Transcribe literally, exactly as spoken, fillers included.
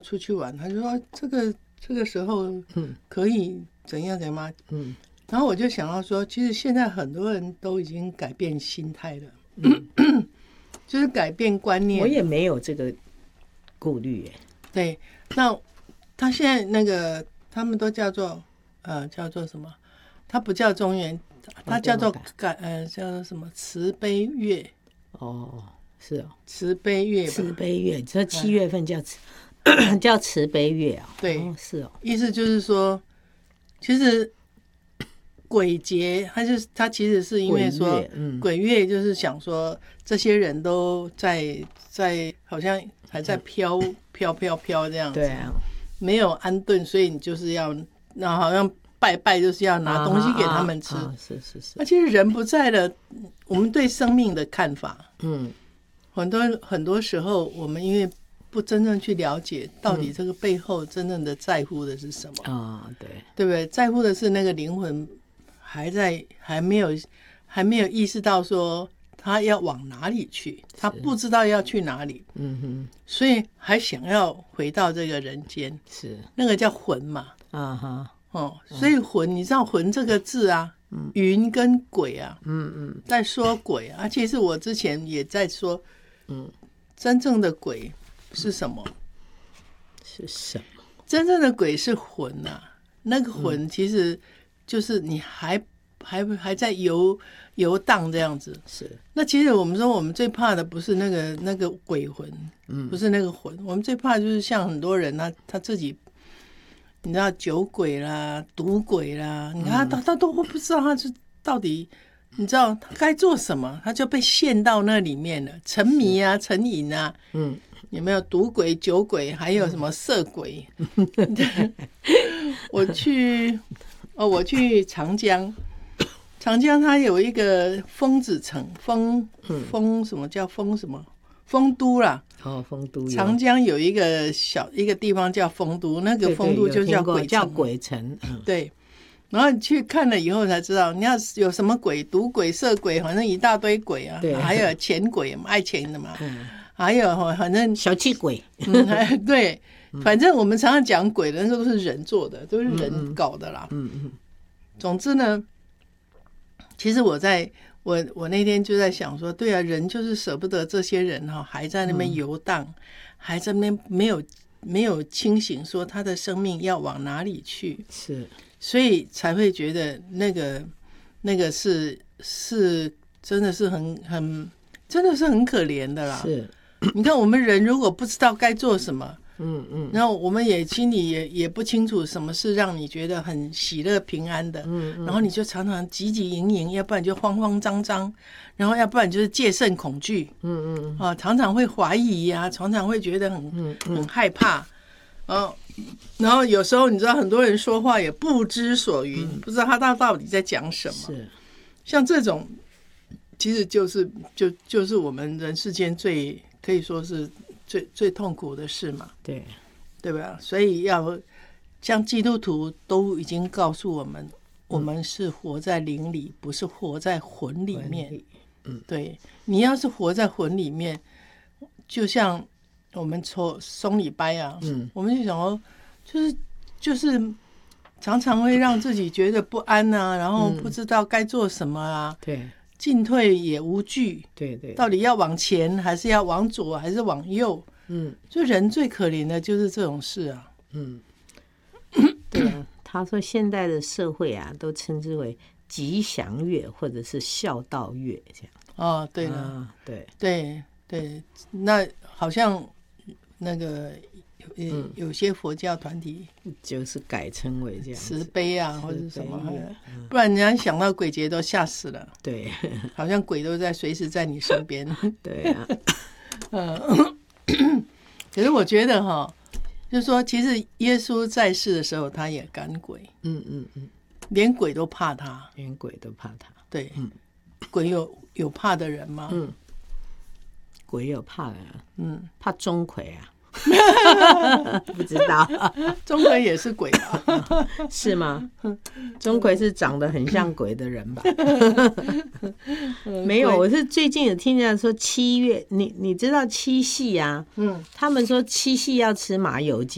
出去玩，他就说这个这个时候可以怎样怎样吗？嗯，然后我就想到说，其实现在很多人都已经改变心态了，嗯、就是改变观念。 我也没有这个顾虑耶。 对，那他现在那个他们都叫做呃叫做什么？他不叫中元，他叫做感呃叫做什么慈悲月？ 哦，是哦， 慈悲月吧， 慈悲月，这七月份叫慈、嗯、叫慈悲月啊、哦。 对、 哦，是哦， 意思就是说，其实鬼节，它就是它其实是因为说鬼月、嗯、鬼月就是想说这些人都在在好像还在飘、嗯、飘飘飘这样子， 对啊， 没有安顿，所以你就是要那好像拜拜就是要拿东西给他们吃，啊啊啊、 是是是。 那其实人不在了，我们对生命的看法， 嗯。 很多很多时候，我们因为不真正去了解到底这个背后真正的在乎的是什么啊、嗯哦，对， 对不对？在乎的是那个灵魂还在还没有还没有意识到说他要往哪里去，他不知道要去哪里，嗯哼，所以还想要回到这个人间， 是那个叫魂嘛， 啊哈， 哦，所以魂，你知道魂这个字啊。嗯、云跟鬼啊，嗯嗯，在说鬼啊，其实我之前也在说。嗯，真正的鬼是什么？ 是什么？ 真正的鬼是魂啊！那个魂其实就是你还还还在游游荡这样子。 是。 那其实我们说，我们最怕的不是那个那个鬼魂，嗯，不是那个魂，我们最怕就是像很多人他他自己，你知道酒鬼啦、赌鬼啦，你看他他都不知道他是到底。你知道他该做什么，他就被陷到那里面了，沉迷啊，成瘾啊，嗯，有没有赌鬼、酒鬼，还有什么色鬼？嗯、我去，哦，我去长江，长江它有一个丰子城，丰丰什么叫丰什么？丰都啦， 哦，丰都。 长江有一个小一个地方叫丰都，那个丰都就叫鬼城， 叫鬼城，嗯、 对。然后你去看了以后才知道，你要有什么鬼，赌鬼、色鬼，反正一大堆鬼啊，还有钱鬼，爱钱的嘛，嗯、还有反正小气鬼， 嗯，对，反正我们常常讲鬼的，那都是人做的，都是人搞的啦。嗯嗯。总之呢，其实我在我我那天就在想说，对啊，人就是舍不得这些人哈，还在那边游荡，嗯、还在那边没有没有清醒，说他的生命要往哪里去。 是。 所以才会觉得那个那个是是真的是很很真的是很可怜的啦。 是， 你看我们人如果不知道该做什么，嗯嗯，然后我们也心里也也不清楚什么是让你觉得很喜乐平安的，嗯嗯，然后你就常常汲汲营营，要不然就慌慌张张，然后要不然就是戒慎恐惧，嗯嗯啊，常常会怀疑啊，常常会觉得很嗯嗯很害怕，哦。然后有时候你知道很多人说话也不知所云，嗯、不知道他到到底在讲什么。 是， 像这种其实就是就就是我们人世间最可以说是最最痛苦的事嘛。 对， 对吧？所以要像基督徒都已经告诉我们，嗯、我们是活在灵里，不是活在魂里面。嗯，对，你要是活在魂里面，就像。我们抽松礼拜啊，嗯，我们就想说，就是就是常常会让自己觉得不安啊，然后不知道该做什么啊， 对， 进退也无据， 对对， 到底要往前还是要往左还是往右？嗯，就人最可怜的就是这种事啊，嗯， 对啊，他说现在的社会啊，都称之为吉祥月或者是孝道月这样。 哦，对了， 啊、对对对，那好像。那个有有些佛教团体就是改称为这样慈悲啊，或者什么，嗯、不然人家想到鬼节都吓死了。 对， 好像鬼都在随时在你身边。 对啊， 嗯，可是我觉得哈，就是说，其实耶稣在世的时候，他也赶鬼。嗯嗯嗯，连鬼都怕他， 连鬼都怕他。 对，嗯、鬼有有怕的人吗？嗯。 鬼有怕的，嗯，怕钟馗啊，不知道， 钟馗也是鬼啊， 是吗？钟馗是长得很像鬼的人吧？没有，我是最近有听人家说七月，你你知道七夕啊？嗯，他们说七夕要吃麻油鸡。